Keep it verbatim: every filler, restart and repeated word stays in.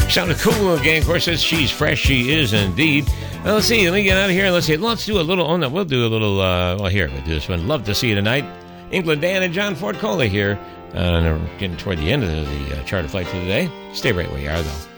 Sounded cool again. Of course, it's She's Fresh. She is indeed. Well, let's see. Let me get out of here. Let's see. Let's do a little. Oh, no, we'll do a little. Uh, well, here, we'll do this one. Love to See You Tonight. England Dan and John Ford Coley here. Uh, and we're getting toward the end of the uh, charter flight for the day. Stay right where you are, though.